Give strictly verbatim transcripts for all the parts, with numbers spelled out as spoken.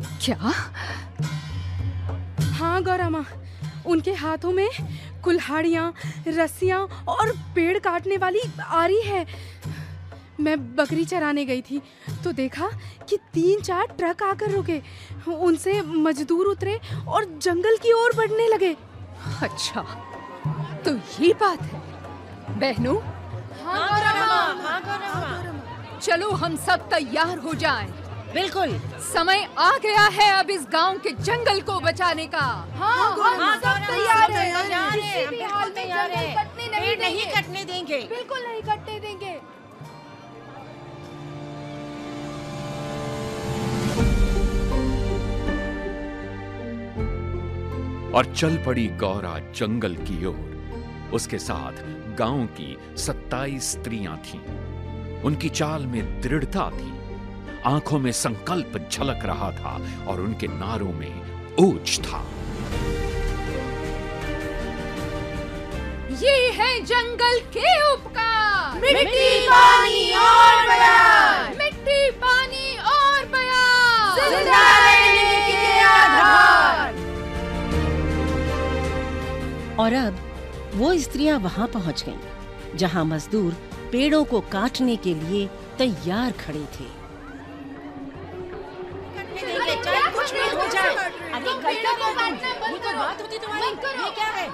क्या? हाँ गौरा माँ, उनके हाथों में कुल्हाड़ियाँ, रस्सियाँ और पेड़ काटने वाली आरी है। मैं बकरी चराने गई थी तो देखा कि तीन चार ट्रक आकर रुके। उनसे मजदूर उतरे और जंगल की ओर बढ़ने लगे। अच्छा, तो ये बात है बहनों। हाँ गौरा माँ, हाँ गौरा माँ। चलो हम सब तैयार हो जाएं। बिल्कुल, समय आ गया है अब इस गांव के जंगल को बचाने का। हाँ, हम सब तैयार हैं। किसी भी हाल में जंगल कटने नहीं देंगे। नहीं कटने देंगे। बिल्कुल नहीं कटने देंगे। और चल पड़ी गौरा जंगल की ओर। उसके साथ गांव की सत्ताईस स्त्रियां थीं। उनकी चाल में दृढ़ता थी, आंखों में संकल्प झलक रहा था और उनके नारों में ओज था। ये है जंगल के उपकार, मिट्टी, पानी और बयान। मिट्टी, पानी और बयान, जिंदा रहने के आधार। और अब वो स्त्रियां वहां पहुंच गईं, जहां मजदूर पेड़ों को काटने के लिए तैयार खड़े थे। कुछ भी हो जाए, अरे करते हो तुम? ये तो बात होती तुम्हारी। ये क्या है?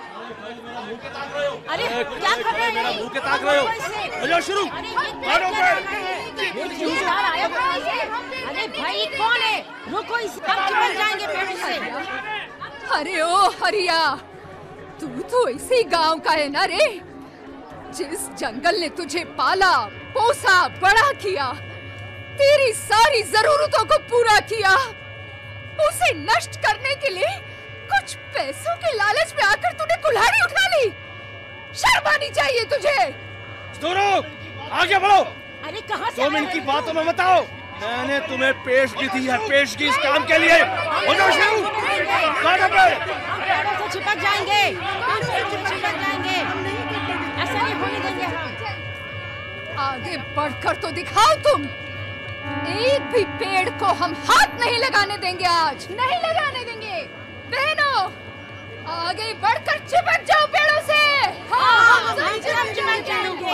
अरे क्या कर रहे हो? मुंह के ताक रहे हो? हो जाओ शुरू। काटो पे। ये जिम्मेदार आया कहाँ से? अरे भाई कौन है? रुको, इस हम चिपक जाएंगे पेड़ से। अरे ओ हरिया, तू तो इसी गांव का है ना रे, जिस जंगल ने तुझे पाला, पोसा, बड़ा किया, तेरी सारी जरूरतों को पूरा किया। उसे नष्ट करने के लिए कुछ पैसों के लालच में आकर तूने कुल्हाड़ी उठा ली। शर्म आनी चाहिए तुझे। मजदूरों, आगे बढ़ो। अरे कहाँ से? दो मिनट की बातों में मत आओ। मैंने तुम्हें पेशगी दी है, पेशगी इस काम के लिए। हो जाओ शुरू। काटो पे। पेड़ों से चिपक जाएंगे, पेड़ों से चिपक जाएंगे। ऐसा नहीं होने देंगे हम। आगे बढ़कर तो दिखाओ तुम। एक भी पेड़ को हम हाथ नहीं लगाने देंगे आज, नहीं लगाने देंगे। बहनों, आगे बढ़कर चिपक जाओ पेड़ों से। हाँ, हाँ, हम सब चिपक जाएंगे।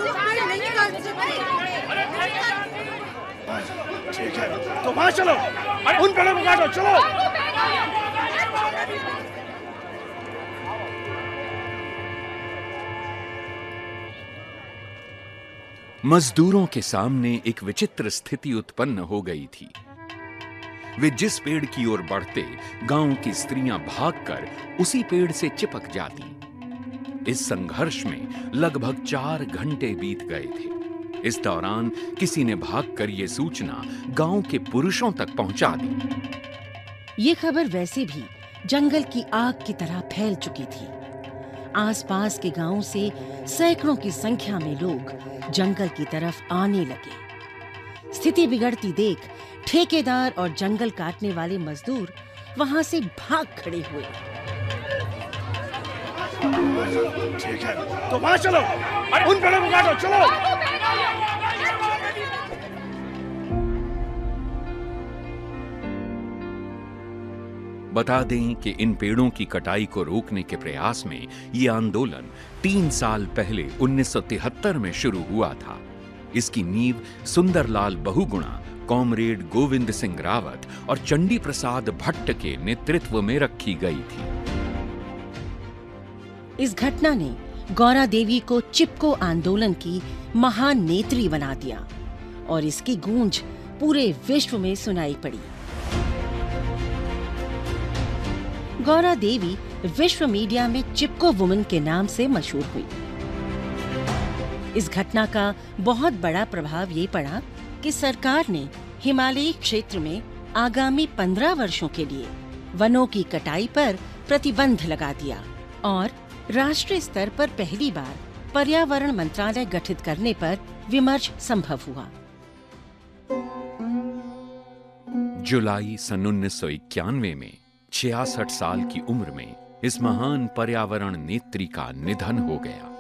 ठीक है, तो वहाँ चलो। उन पेड़ों को काटो, चलो। मजदूरों के सामने एक विचित्र स्थिति उत्पन्न हो गई थी। वे जिस पेड़ की ओर बढ़ते, गांव की स्त्रियां भागकर उसी पेड़ से चिपक जाती। इस संघर्ष में लगभग चार घंटे बीत गए थे। इस दौरान किसी ने भागकर यह सूचना गांव के पुरुषों तक पहुंचा दी। ये खबर वैसे भी जंगल की आग की तरह फैल चुकी थी। आसपास के गांवों से सैकड़ों की संख्या में लोग जंगल की तरफ आने लगे। स्थिति बिगड़ती देख ठेकेदार और जंगल काटने वाले मजदूर वहां से भाग खड़े हुए। ठीक है, तो वहाँ चलो। उन पेड़ों को काटो, चलो। बता दें कि इन पेड़ों की कटाई को रोकने के प्रयास में ये आंदोलन तीन साल पहले उन्नीस सौ तिहत्तर में शुरू हुआ था। इसकी नींव सुंदरलाल बहुगुणा, कॉमरेड गोविंद सिंह रावत और चंडी प्रसाद भट्ट के नेतृत्व में रखी गई थी। इस घटना ने गौरा देवी को चिपको आंदोलन की महान नेत्री बना दिया और इसकी गूंज पूरे विश्व में सुनाई पड़ी। गौरा देवी विश्व मीडिया में चिपको वुमन के नाम से मशहूर हुई। इस घटना का बहुत बड़ा प्रभाव ये पड़ा कि सरकार ने हिमालयी क्षेत्र में आगामी पंद्रह वर्षों के लिए वनों की कटाई पर प्रतिबंध लगा दिया और राष्ट्रीय स्तर पर पहली बार पर्यावरण मंत्रालय गठित करने पर विमर्श संभव हुआ। जुलाई सन उन्नीस सौ इक्यानवे में छियासठ साल की उम्र में इस महान पर्यावरण नेत्री का निधन हो गया।